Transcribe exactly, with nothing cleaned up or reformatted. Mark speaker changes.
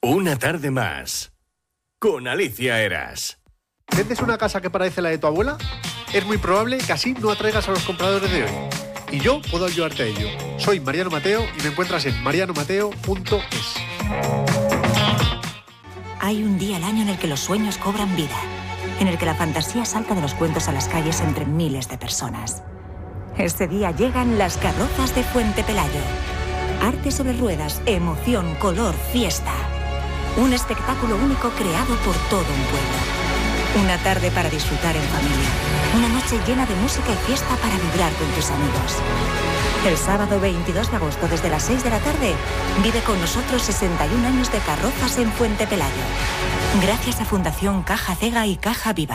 Speaker 1: Una tarde más. Con Alicia Eras.
Speaker 2: ¿Vendes una casa que parece la de tu abuela? Es muy probable que así no atraigas a los compradores de hoy. Y yo puedo ayudarte a ello. Soy Mariano Mateo y me encuentras en mariano mateo punto es.
Speaker 3: Hay un día al año en el que los sueños cobran vida, en el que la fantasía salta de los cuentos a las calles entre miles de personas. Este día llegan las carrozas de Fuente Pelayo. Arte sobre ruedas, emoción, color, fiesta. Un espectáculo único creado por todo un pueblo. Una tarde para disfrutar en familia. Una noche llena de música y fiesta para vibrar con tus amigos. El sábado veintidós de agosto desde las seis de la tarde vive con nosotros sesenta y un años de carrozas en Fuente Pelayo. Gracias a Fundación Caja Cega y Caja Viva.